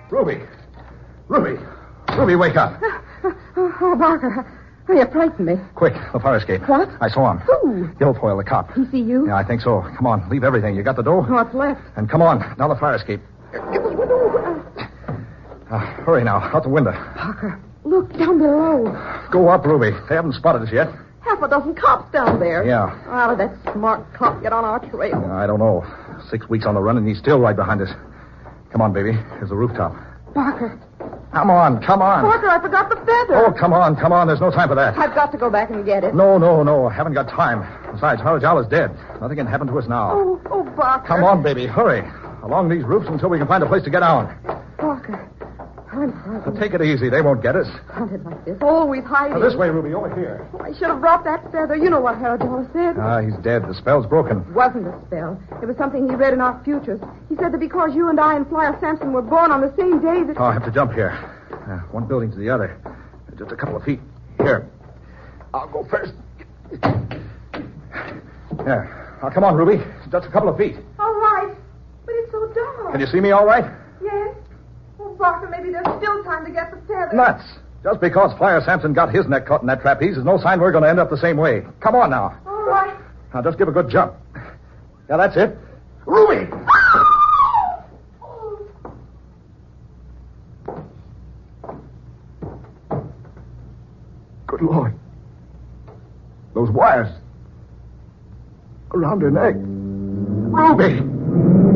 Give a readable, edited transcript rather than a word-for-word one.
Ruby! Ruby! Ruby, wake up. Oh, Barker. You frightened me. Quick, the fire escape. What? I saw him. Who? Guilfoyle, the cop. He see you? Yeah, I think so. Come on, leave everything. You got the dough? What's left? And come on, now the fire escape. Hurry now, out the window. Barker, look down below. Go up, Ruby. They haven't spotted us yet. Half a dozen cops down there. Yeah. How did that smart cop get on our trail? I don't know. 6 weeks on the run, and he's still right behind us. Come on, baby. Here's the rooftop. Barker. Come on. Barker, I forgot the feather. Oh, come on. There's no time for that. I've got to go back and get it. No. Haven't got time. Besides, Harajal is dead. Nothing can happen to us now. Oh, Barker. Come on, baby. Hurry. Along these roofs until we can find a place to get down. Barker, I'm frightened. Take it easy. They won't get us. Hunted like this. Always hiding. This way, Ruby. Over here. Oh, I should have brought that feather. You know what Harajal said. He's dead. The spell's broken. It wasn't a spell. It was something he read in our futures. He said that because you and I and Flyer Sampson were born on the same day that... I have to jump here. One building to the other. Just a couple of feet. Here. I'll go first. There. Now, come on, Ruby. Just a couple of feet. All right. But it's so dark. Can you see me all right? Yes. Oh, Barker, maybe there's still time to get the feather. Nuts. Just because Flyer Sampson got his neck caught in that trapeze is no sign we're going to end up the same way. Come on now. All right. Now, just give a good jump. Yeah, that's it. Ruby! Good Lord. Those wires around her neck. Ruby!